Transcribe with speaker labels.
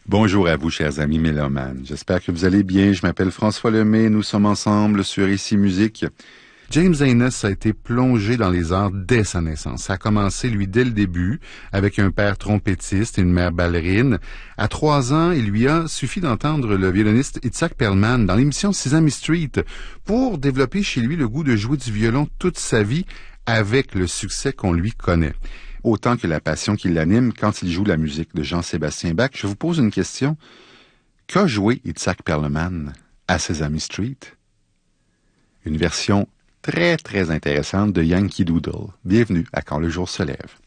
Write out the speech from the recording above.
Speaker 1: Bonjour à vous, chers amis mélomanes. J'espère que vous allez bien. Je m'appelle François Lemay. Nous sommes ensemble sur Ici Musique. James Haynes a été plongé dans les arts dès sa naissance. Ça a commencé, lui, dès le début, avec un père trompettiste et une mère ballerine. À 3 ans, il lui a suffi d'entendre le violoniste Itzhak Perlman dans l'émission Sesame Street pour développer chez lui le goût de jouer du violon toute sa vie avec le succès qu'on lui connaît. Autant que la passion qui l'anime quand il joue la musique de Jean-Sébastien Bach. Je vous pose une question. Qu'a joué Itzhak Perlman à Sesame Street? Une version très, très intéressante de Yankee Doodle. Bienvenue à Quand le jour se lève.